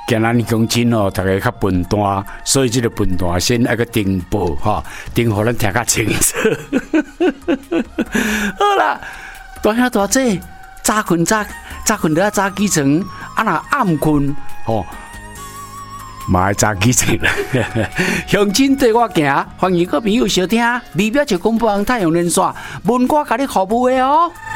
今仔日讲真哦，大家较分段，所以这个分段先那个定报哈，定互咱听较清楚。好啦，大兄大姐，早困早了早起床，啊若暗困吼。嘛爱早起床啦，向前对我行，欢迎各位朋友收听，微表就广播太阳连线，文歌甲你服务的哦。